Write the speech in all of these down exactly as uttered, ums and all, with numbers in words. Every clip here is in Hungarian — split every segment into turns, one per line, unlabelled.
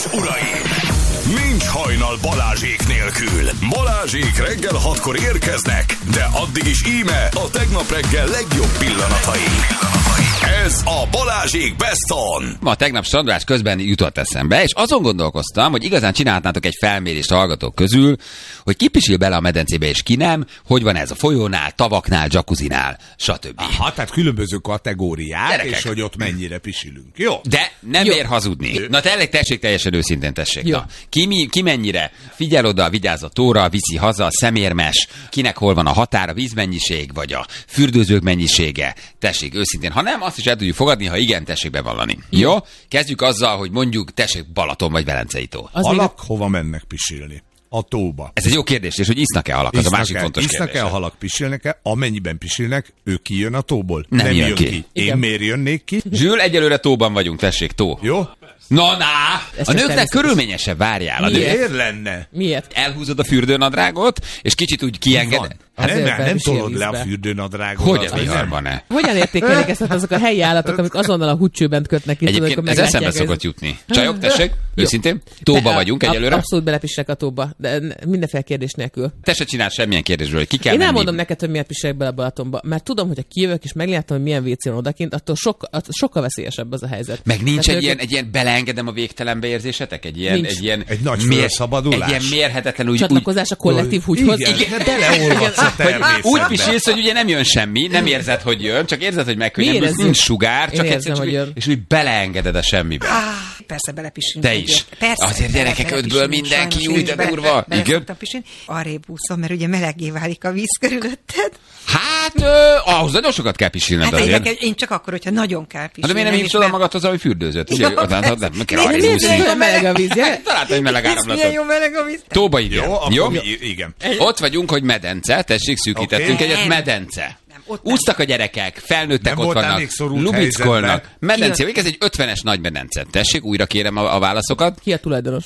és uraim! Nincs hajnal Balázsék nélkül. Balázsék reggel hatkor érkeznek, de addig is íme a tegnap reggel legjobb pillanatai. Ez a Balázsék Best On.
Ma tegnap strandolás közben jutott eszembe, és azon gondolkoztam, hogy igazán csinálhatnátok egy felmérést a hallgatók közül, hogy ki pisil bele a medencébe és ki nem, hogy van ez a folyónál, tavaknál, jacuzzinál, stb.
Aha, tehát különböző kategóriák,
Gyerekek.
és hogy ott mennyire pisilünk. Jó.
De nem
Jó.
ér hazudni. Na tényleg tessék teljesen őszintén, tessék.
Jó.
Na, ki, mi, ki mennyire figyel oda, vigyáz a tóra, viszi haza, szemérmes, kinek hol van a határ, a vízmennyiség, vagy a fürdőzők mennyisége. Tessék őszintén. Ha nem, azt is el tudjuk fogadni, ha igen, tessék bevallani. Jó? Kezdjük azzal, hogy mondjuk tessék Balaton vagy Velencei tó.
Az
Halak hova mennek pisilni? A tóba.
Ez egy jó kérdés, és hogy isznak-e halak, az a másik fontos kérdés.
Isznak-e a halak, pisilnek-e? Amennyiben pisilnek, ő kijön a tóból?
Nem jön
jön
ki.
ki. Én
Igen.
miért jönnék ki?
Zsül, egyelőre tóban vagyunk, tessék, tó.
Jó?
Na, na!
Ez
A
csak
nőknek
természetes.
körülményesebb, várjál. A
Miért?
nők
Miért lenne?
Miért?
elhúzod a fürdőnadrágot, és kicsit úgy kienged.
Van.
Hát
nem,
Azért
nem, nem
bepisil
tolod le a
vízbe.
fürdőnadrágot.
hogy
az
a
nem.
viharban-e?
Hogyan értékelik ezt azok a helyi állatok, amik azonnal a húcsőben kötnek ki? tudod,
Egyébként
amikor
ez eszembe
meglátják,
szokott
hogy-
jutni. Csajok, tessék,
Jó.
őszintén, tóba
Be-
vagyunk
ab-
egyelőre.
Abszolút belepisek a tóba, de mindenféle kérdés nélkül.
Te se csinálsz semmilyen kérdésről, hogy ki kell
Én
menni.
elmondom neked, hogy miért pisilek bele a Balatonba. Mert tudom, hogy ha kijövök és meglátom, hogy milyen vécén odakint, attól sokkal, attól sokkal veszélyesebb az a helyzet.
Meg nincs
Tehát
egy ilyen,
ők-
egy ilyen beleengedem a végtelenbe érzésetek? Egy ilyen,
Nincs.
egy ilyen
Egy nagy
mér-
felszabadulás.
Egy ilyen mérhetetlen úgy, úgy,
Csatlakozás a kollektív húgyhoz.
Igen,
Igen.
de beleolvadsz a
hogy
természetbe.
úgy pisilsz, hogy ugye nem jön semmi, nem érzed, hogy jön, csak érzed, hogy megkönnyebbülsz,
Mi érezzük?
nincs sugár,
Én
csak
érzem,
egyszer csak
hogy
úgy-
jön.
és úgy beleengeded a semmibe.
Ah, persze belepisilünk.
Te
egyet.
is.
Persze,
Azért
bele-
gyerekek,
belepisilünk,
ötből mindenki,
sajnos
új,
én is
de
bele-
durva.
bele
Igen?
szoktam pisilni. Arrébb úszom, mert ugye meleggé válik a víz körülötted.
Hát, ö, ahhoz nagyon sokat kell pisilned
Hát
azért.
én, én csak akkor, hogyha nagyon kell pisilni.
Hát de miért nem hívsz oda magadhoz, ami fürdőzőt? Ugye,
Jó,
oda,
persze.
oda, nem kell
Miért
arra
nem
úszni.
nézed?
Olyan meleg a víz, ugye?
Találtam egy meleg
Ez milyen
áramlatot.
jó meleg a víz.
Tóba igen.
Jó, akkor
Jó?
mi, igen.
Ott vagyunk, hogy medence, tessék, szűkítettünk
Oké.
egyet,
Nem.
medence.
Nem, ott nem.
Úsztak a gyerekek, felnőttek
Nem
ott
voltál
vannak,
még szorult
lubickolnak.
helyzetben?
Medence, ez egy ötvenes nagy medence. Tessék, újra kérem a, a válaszokat.
Ki a tulajdonos?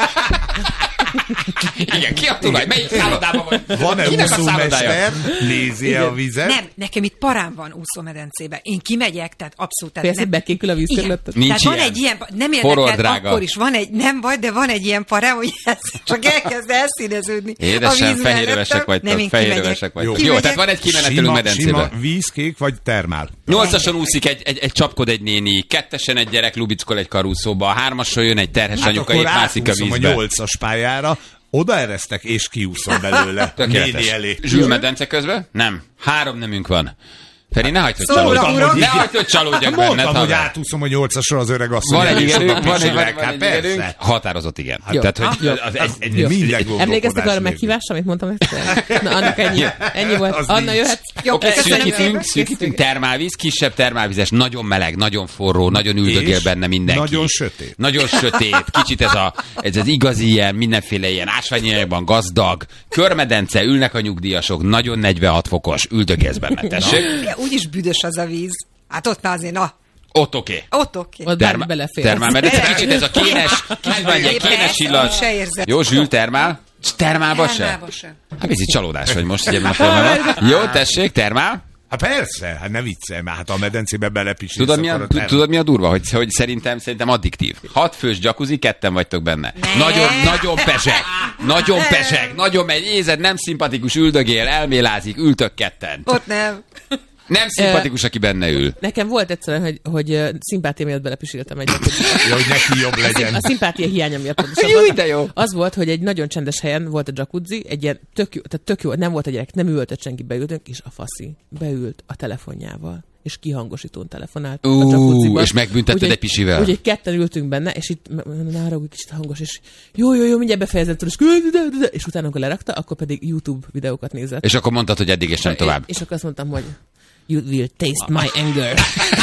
Igen, ki a tulaj? Melyik szállodában vagy?
Van-e
Kinek a szállodája?
úszómester? Nézi a vizet?
Nem, nekem itt parám van úszómedencébe. Én kimegyek, tehát abszolút. Tehát
Persze,
nem-
bekékül a víz
Igen.
körülötted?
Nincs
Tehát van
ilyen.
egy ilyen, nem
Forró
érdekel,
drága.
akkor is van egy, nem baj, de van egy ilyen parám, hogy ez csak elkezd elszíneződni. a
Édesem,
víz
fehérövesek
mellettem. Nem,
vagytok,
én
fehérövesek
kimegyek.
vagytok. Jó, tehát van egy kimenetelünk
Sima,
medencébe.
sima vízkék vagy termál?
Nyolcason úszik egy, egy, egy csapkod egy néni, kettesen egy gyerek lubickol egy karúszóba, a hármason jön egy terhes
Hát
anyuka,
akkor
épp mászik a
átúszom a
vízbe.
nyolcas pályára, odaeresztek és kiúszom belőle.
Tökéletes.
Néni elé.
Zsül medence közben? Nem. Három nemünk van. Feri, ne hagyd, hogy
Szóra,
csalódjak.
uram.
Ne hagyd, hogy csalódjak benned.
Mondtam, hogy
haver.
átúszom a nyolcasra az öreg asszony.
Van egy
elé, és
igenünk,
oda
van egy, van,
pisilek.
van
Hát
egy igenünk.
persze.
Határozott igen.
Jó.
Tehát, hogy
Jó.
az, az, egy,
Jó. Minden
Emlékeztek
gondolkodás
arra a
nélkül.
meghívásra, amit mondtam nektek? Na, annak ennyi, ennyi volt.
Az
Anna,
nincs.
jöhetsz?
Jó,
Oké,
köszönöm
szűkítünk,
szépen.
szűkítünk, termálvíz, kisebb termálvizes, nagyon meleg, nagyon forró, nagyon üldögél
És
benne mindenki.
nagyon sötét.
Nagyon sötét, kicsit ez, a, ez az igazi ilyen, mindenféle ilyen ásványanyagban gazdag, körmedence, ülnek a nyugdíjasok, nagyon negyvenhat fokos, üldögélsz benne, tessék.
Ja, úgyis büdös az a víz. Hát ott már azért, na,
Ott oké. Okay.
ott oké.
Ott bármi belefér.
Termálmedence, kicsit ez a kénes, kicsit van egy ilyen kénes
Persze,
illat.
se érzed.
Jó, Zsül, termál? Termálba se?
Termálba sem.
Hát ez itt csalódás vagy most, ugye ebben a formában. Jó, tessék, termál?
Hát persze, hát ne viccelj, mert hát a medencébe belepisilsz.
Tudod mi, a,
akkor a
tu-
termál.
tudod mi a durva? Hogy, hogy szerintem, szerintem addiktív. Hat fős jacuzzi, ketten vagytok benne. Nagyon, nagyon pezseg. Nagyon pezseg. Nagyon megy. Ézed, nem szimpatikus, üldögél, elmélázik, ültök ketten.
Ott nem.
Nem szimpatikus, aki benne ül.
Nekem volt egyszerűen, hogy, hogy uh, szimpátia miatt belepisiltem egyet.
Ja, hogy neki jobb legyen.
A szimpátia hiánya miatt
Jó,
pontosabban.
de jó.
Az volt, hogy egy nagyon csendes helyen volt a jacuzzi, egy ilyen tök jó, tehát tök jó, nem volt a gyerek, nem ültött senki, beültünk, és a faszi beült a telefonjával, és kihangosítón telefonált
Ú,
a jacuzziban.
és megbüntetted
Úgyhogy-
egy pisivel?
Úgyhogy ketten ültünk benne, és itt nára úgy kicsit hangos, és jó, jó, jó, mindjárt befejezett, és, és utána, amikor lerakta, akkor pedig YouTube videókat nézett.
És akkor mondtad, hogy eddig és nem tovább.
És akkor azt mondtam, hogy you will taste my anger.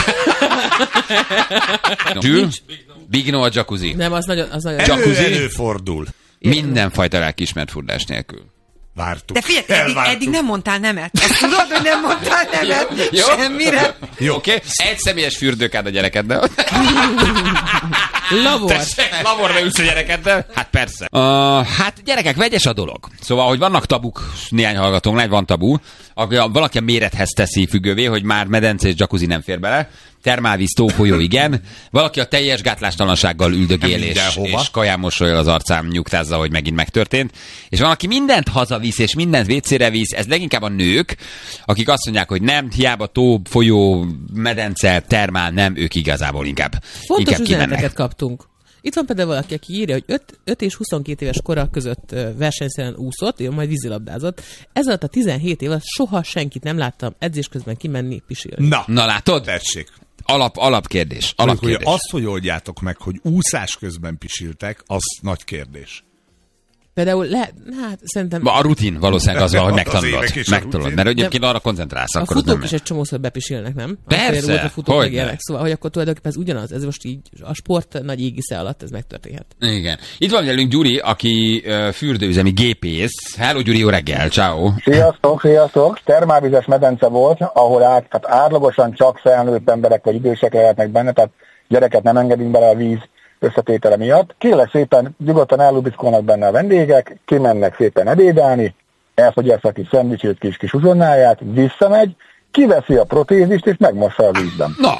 Zsül, Big No a jacuzzi.
Nem, az nagyon, az nagyon...
Elő,
Jacuzzi?
előfordul.
Mindenfajta lelkiismert furdás nélkül.
Vártuk.
De figyelj, eddig,
Elvártuk.
eddig nem mondtál nemet. Azt tudod, hogy nem mondtál nemet?
Jó.
Semmire.
Jó, oké? Okay. Egy személyes fürdőkád a gyerekeddel.
Lavor.
Lavorra ülsz a gyerekeddel? Hát persze. Uh, hát gyerekek, vegyes a dolog. Szóval, hogy vannak tabuk, néhány hallgatónk, van tabu, valaki a mérethez teszi függővé, hogy már medence és jacuzzi nem fér bele, termálvíz, tófolyó, igen. Valaki a teljes gátlástalansággal üldögél és, és kaján mosolyol az arcám, nyugtázza, hogy megint megtörtént. És van, aki mindent hazavisz és mindent vécére visz, ez leginkább a nők, akik azt mondják, hogy nem, hiába tó, folyó, medence, termál, nem, ők igazából inkább,
Fontos
inkább kimennek.
üzeneteket kaptunk. Itt van például valaki, aki írja, hogy öt és huszonkét éves kora között versenyszerűen úszott, ő majd vízilabdázott. Ez alatt a tizenhét év alatt soha senkit nem láttam edzés közben kimenni pisilni.
Na,
Na látod?
tessék.
Alap, alapkérdés. alapkérdés.
Hogy azt, hogy oldjátok meg, hogy úszás közben pisiltek, az nagy kérdés.
Például lehet, hát szerintem
A rutin valószínűleg az van, hogy
Az
megtanulod.
évek és a
megtanulod.
rutin.
Mert egyébként arra koncentrálsz,
a
akkor az
futók
nem
is egy csomószor bepisilnek, nem?
Persze,
Volt a futók
hogy
meg ilyenek.
ne.
Szóval, hogy akkor tulajdonképpen ez ugyanaz. Ez most így a sport nagy égisze alatt ez megtörténhet.
Igen. Itt van velünk Gyuri, aki uh, fürdőüzemi gépész. Hello Gyuri, jó reggel, ciao.
Sziasztok, sziasztok! Termálvizes medence volt, ahol át, hát átlagosan csak felnőtt emberek vagy idősek lehetnek benne, tehát gyereket nem engedünk bele a víz összetétele miatt. Kérlek szépen, nyugodtan ellubiszkolnak benne a vendégek, kimennek szépen ebédelni, elfogyaszt a kis szendvicsét, kis kis uzsonnáját, visszamegy, kiveszi a protézist és megmossa a vízben.
Na,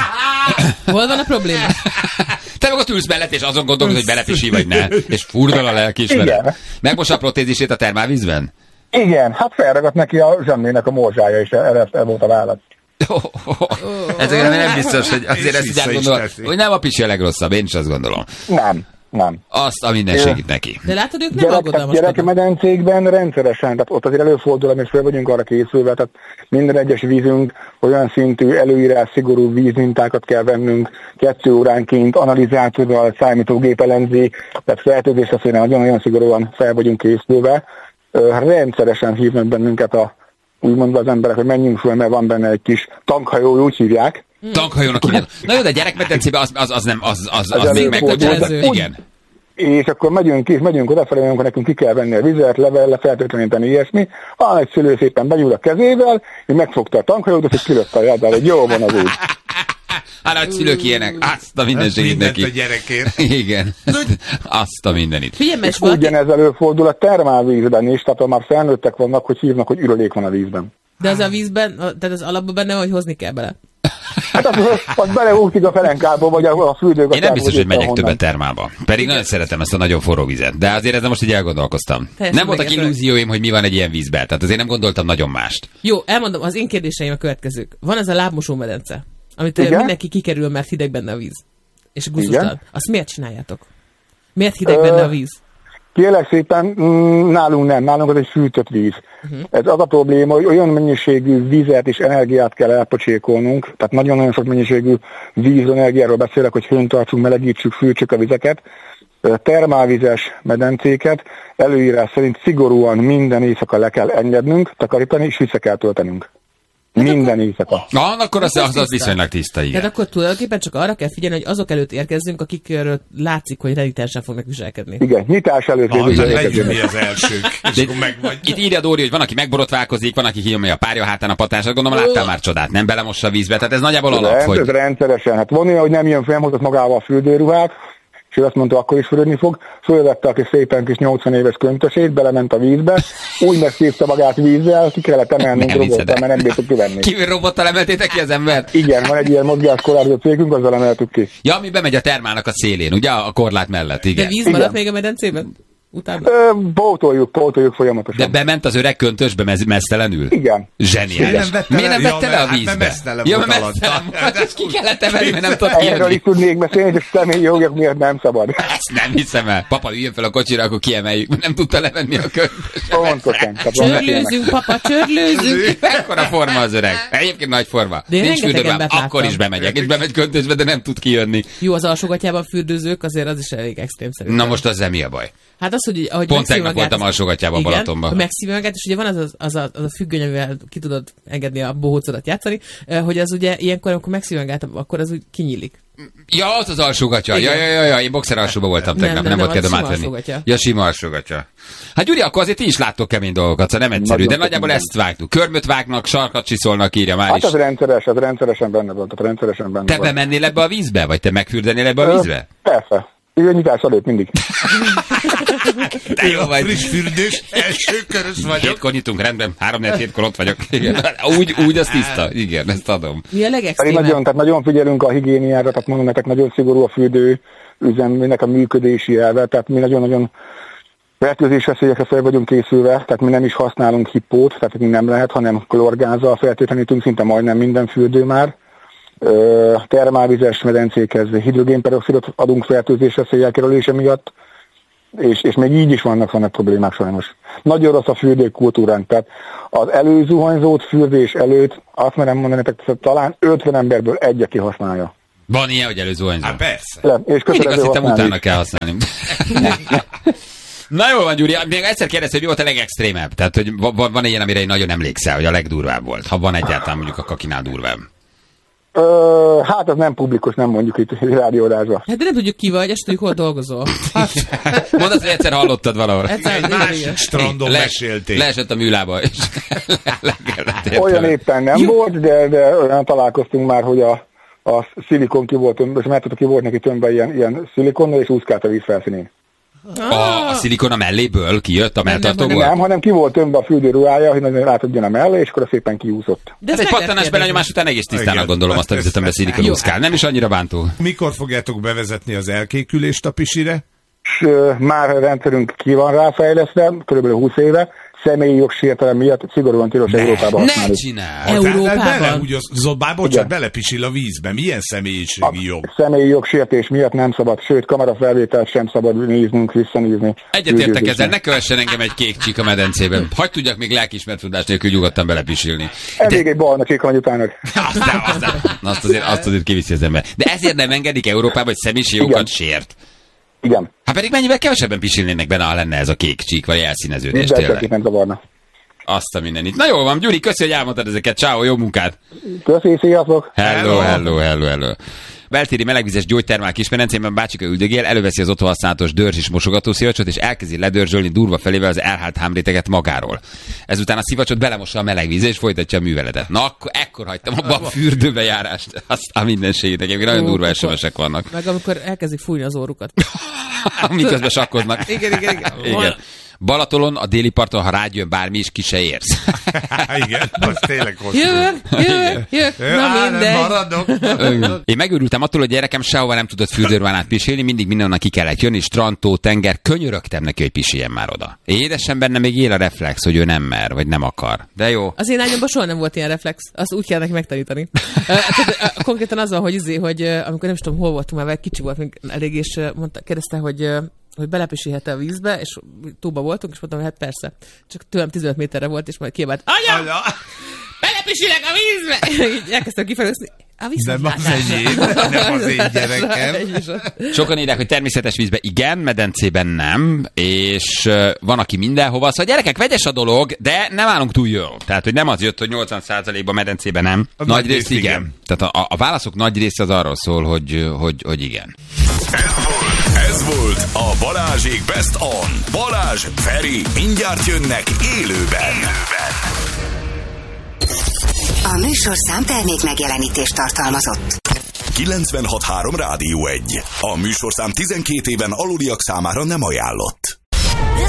hát
Hol van a probléma?
te meg ott ülsz mellett, és azon gondolod, hogy belepisi vagy ne. És furdal a lelkiismeret.
Igen.
Megmos a protézisét a termálvízben?
Igen, hát felragadt neki a zsemlének a morzsája, és erre erre volt a válasz.
Oh, oh, oh. Ezekre nem biztos, hogy azért
És
ezt így
vissza is
átgondolom,
teszi.
hogy nem a pisi a legrosszabb, én is azt gondolom.
Nem, nem.
Azt a minden segít neki.
De látod, ők nem
Gyerek,
aggodalmaskodnak.
gyerekmedencékben rendszeresen, tehát ott azért előfordul, és fel vagyunk arra készülve, tehát minden egyes vízünk olyan szintű előírás, szigorú vízmintákat kell vennünk, kettő óránként analizátorral, számítógép elemzi, tehát fertőzésre szépen nagyon-nagyon szigorúan fel vagyunk készülve. Ö, rendszeresen hívnak bennünket a úgymond az emberek, hogy menjünk föl, mert van benne egy kis tankhajó, úgy hívják.
Tankhajónak hívják. Na jó, de gyerekmedencében az, az, az nem, az, az, az
Ez
még
előfordul.
megkötöző.
Úgy-
Igen.
És akkor megyünk ki, és megyünk odafelé, amikor nekünk ki kell venni a vizet, levelle, feltétleníteni ilyesmi. A egy szülő szépen benyúl a kezével, és megfogta a tankhajót, és kilőtt a járdára, hogy jó van az úgy.
Hát nagy szülők ilyenek, azt a minden segít
Mindent
neki.
a gyerekért.
Igen. Azt a mindenit.
Figyelj, mert valaki...
Ugyanez előfordul a termálvízben is, tehát ha már felnőttek vannak, hogy hívnak, hogy ürölék van a vízben.
De az a vízben, a- tehát az alapban benne, hogy hozni kell bele.
Hát az, az beleúszik a felenkába, vagy a, a fürdőgatyába.
Én nem biztos, hogy
éppen
megyek
honnan.
többet termálba. Pedig nagyon szeretem ezt a nagyon forró vizet. De azért ezzel most így elgondolkoztam.
Teljesen
Nem voltak
megértőek.
illúzióim, hogy mi van egy ilyen vízben. Tehát azért nem gondoltam nagyon mást.
Jó, elmondom, az én kérdéseim a következők. Van ez a lábmosó medence, amit
Igen?
mindenki kikerül, mert hideg benne a víz. És gusztustalan.
Igen.
Azt miért csináljátok? Miért hideg
Ö,
benne a víz?
Kérlek szépen, mm, nálunk nem, nálunk az egy fűtött víz. Uh-huh. Ez az a probléma, hogy olyan mennyiségű vizet és energiát kell elpocsékolnunk, tehát nagyon-nagyon sok mennyiségű vízenergiáról beszélek, hogy hőn tartsunk, melegítsük, fűtsük a vizeket. Ö, Termálvizes medencéket előírás szerint szigorúan minden éjszaka le kell engednünk, takarítani és vissza kell töltenünk. Minden éjszaka.
Na, akkor az,
Akkor
az, az
tiszta.
viszonylag tiszta, igen.
Tehát akkor tulajdonképpen csak arra kell figyelni, hogy azok előtt érkezzünk, akikről látszik, hogy renitánsan fognak viselkedni.
Igen, nyitás előtt
Na,
végül
legyünk
érkezünk.
mi az elsők, és akkor meg vagy.
Itt írja Dóri, hogy van, aki megborotválkozik, van, aki kinyomja a párja hátán a patását. Gondolom, láttál már csodát, nem belemossa a vízbe. Tehát ez nagyjából alap,
Rend, ez
hogy...
rendszeresen. Hát van olyan, hogy nem jön fel, hozott magával a fürdőruhát, és ő azt mondta, akkor is fürödni fog. Fölvette a kis szépen kis nyolcvan éves köntösét, belement a vízbe, úgy megszívta magát vízzel, ki kellett emelnünk
Nem hiszed
robottal,
el.
mert nem bírtuk kivenni.
Kívül robottal emeltétek ki az embert?
Igen, van egy ilyen mozgáskorlátozó cégünk, azzal emeltük ki.
Ja, ami bemegy a termálnak a szélén, ugye? A korlát mellett,
De
igen.
víz
Igen.
maradt még a medencében? Utána?
Ö, pótoljuk, pótoljuk folyamatosan.
De bement az öreg köntösbe mez- meztelenül?
Igen.
Zseniális.
Nem vette
Miért
le?
nem
Ja,
vette le
mert-
a
hát
vízbe?
mert meztelen
Ja,
volt
mert
alatta.
meztelen volt. Hát ki kellett emelni, mert nem tudott
Erről
kijönni.
is tudnék beszélni, és személyi jogok miatt nem szabad.
Ezt nem hiszem el. Papa, üljön fel a kocsira, akkor kiemeljük. mert Nem tudta levenni a köntöst.
Pontosan. Tehát van ilyenek.
Csörlőzünk, papa, csörlőzünk!
Mekkora forma az öreg. Egyébként nagy forma.
De én
Nincs
rengeteg
fürdőben,
embert
akkor
láttam.
is bemegyek. És bemegy köntösbe, de nem tud kijönni.
Jó, az alsógatyában fürdőzők, azért az is elég extrém szerintem.
Na most ezzel mi a baj?
Hát az az, hogy ahogy
pont tegnap voltam alsógatjában Balatonban.
Megszívi magát, és ugye van az, az, az, a, az a függöny, amivel ki tudod engedni a bohócodat játszani, hogy az ugye ilyenkor, amikor megszívi magát, akkor az úgy kinyílik.
Ja, az az alsógatja. Ja, ja, ja, ja, én boxer alsóba voltam tegnap, nem, nem, nem volt kedvem átvenni. Alsógatja. Ja, sima alsógatja. Hát Gyuri, akkor azért ti is láttok kemény dolgokat, szóval nem egyszerű, nagyon de nagyjából ezt vágtuk. Körmöt vágnak, sarkat csiszolnak, írja már
hát
is.
Hát az rendszeres, az rendszeresen benne volt, tehát rendszeresen benne
te
volt. Te
bemennél ebbe a vízbe, vagy te megfürdenél ebbe a vízbe?
Persze. Igen, nyitás előtt mindig.
De jó vagy.
Friss fürdős, első körös vagyok.
Hétkor nyitunk, rendben, három négy hétkor ott vagyok. Igen. Úgy, úgy az tiszta. Igen, ezt adom.
Mi a legextrémebb?
Nagyon, tehát nagyon figyelünk a higiéniára, tehát mondom nektek, nagyon szigorú a fürdő üzemnek a működési elve, tehát mi nagyon-nagyon fertőzés veszélyekre fel vagyunk készülve, tehát mi nem is használunk hippót, tehát mi nem lehet, hanem klorgázzal fertőtlenítünk szinte majdnem minden fürdő már. Termálvizes medencékhez hidrogénperoxidot adunk fertőzés veszélyelkerülése miatt, és, és még így is vannak, vannak problémák sajnos. Nagyon rossz a fürdőkultúránk, tehát az előzuhanyzót fürdés előtt azt merem mondani, hogy talán ötven emberből egy, aki használja.
Van ilyen, hogy előzuhanyzó?
Hát persze.
Le, és
mindig azt hittem, utána kell használni. Na jó van, Gyuri, még egyszer kérdezte, hogy mi volt a legextrémebb? Tehát, hogy van, van ilyen, amire én nagyon emlékszel, hogy a legdurvább volt, ha van egyáltalán mondjuk a kakinál durvább.
Ö, hát az nem publikus, nem mondjuk itt rádiódásba.
Hát de nem tudjuk ki vagy, és tudjuk, hol dolgozol.
Mondd azt, hogy egyszer hallottad valahol.
Egyszer, egy másik strandon mesélték.
Leesett a műlába, és
olyan éppen nem jó. volt, de, de olyan találkoztunk már, hogy a, a szilikon ki volt tömbbe, és mert ki volt neki tömbbe ilyen, ilyen szilikonnal, és úszkált a víz felszínén.
A, a szilikon a melléből kijött a melltartóból?
Nem, hanem ki volt tömbbe a fürdőruhája, hogy nagyon rátudjon a mellé, és akkor szépen kiúszott.
De ez egy pattanás belenyomás után egész tisztának gondolom azt a vizet, amiben szilikon úszkál. Nem is annyira bántó.
Mikor fogjátok bevezetni az elkékülést a pisire?
S, már a rendszerünk ki van ráfejlesztve, körülbelül húsz éve. Személyi jogsértelem miatt szigorúan tilos Európában használni.
Ne csinál!
Európában?
Úgy az zobába csak belepisil a vízbe. Milyen személyiségi jog?
A személyi jogsértés miatt nem szabad, sőt, kamerafelvételt sem szabad néznünk, visszanézni.
Egyetértek ezzel, ne kövessen engem egy kék csík a medencében. Hagy tudjak még lelkiismert tudás nélkül nyugodtan belepisilni.
Ez még egy barna csík van utának.
Aztán, aztán, azt azért, azt azért kiviszi az ember. De ezért nem engedik Európában, hogy személyiségi jogokat sért.
Igen.
Hát pedig mennyivel kevesebben pisilnének benne, ha lenne ez a kék csík, vagy elszíneződés
tényleg. Nem zavarna.
Azt a mindenit. Na jó van, Gyuri, köszi, hogy elmondtad ezeket. Ciao, jó munkát!
Köszi, sziasztok!
Hello, hello, hello, hello. Beltéri melegvizes gyógytermál Kismedencében bácsika üldögél, előveszi az otthon használatos dörzs és mosogató szivacsot, és elkezdi ledörzsölni durva felével az elhált hámréteget magáról. Ezután a szivacsot belemossa a meleg vízbe, és folytatja a műveletet. Na, akkor ekkor hagytam abba a fürdőbe járást. Azt a mindenségét, egyébként nagyon durva es em esek vannak.
Meg amikor elkezdik fújni az órukat.
Miközben sakkoznak.
Igen, igen, igen.
igen. Balatonon, a déli parton, ha rád jön bármi is, ki se érsz.
Igen, az tényleg hosszú.
Jövök, jövök, jövök, na mindegy.
Én megőrültem attól, hogy gyerekem sehova nem tudott fürdőruhán át pisilni, mindig mindenonnan ki kellett jönni, strandtó, tenger, könyörögtem neki, hogy pisiljen már oda. Édesen benne még él a reflex, hogy ő nem mer, vagy nem akar. De jó.
Az én lányomban soha nem volt ilyen reflex, azt úgy kell neki megtanítani. Konkrétan az van, hogy, izé, hogy amikor nem is tudom, hol voltunk, mert kicsi volt még elég, és mondta, kérdezte, hogy hogy belepisilhet-e a vízbe, és túlba voltunk, és mondtam, hogy hát persze. Csak tőlem tizenöt méterre volt, és majd kiabált, anya! Anya! Belepisilek a vízbe! Így elkezdtem kifelőzni.
Nem az enyém, nem az én gyerekem.
Sokan írják, hogy természetes vízbe igen, medencében nem, és van, aki mindenhova. Szóval gyerekek, vegyes a dolog, de nem állunk túl jól. Tehát, hogy nem az jött, hogy nyolcvan százalékban medencében nem. A nagy rész, rész igen. igen. Tehát a, a válaszok nagy része az arról szól, hogy, hogy, hogy igen.
Ez volt a Balázsék Best On. Balázs, Feri, mindjárt jönnek élőben. élőben.
A műsorszám termék megjelenítést tartalmazott.
kilencvenhat három Rádió egy. A műsorszám tizenkét éven aluliak számára nem ajánlott.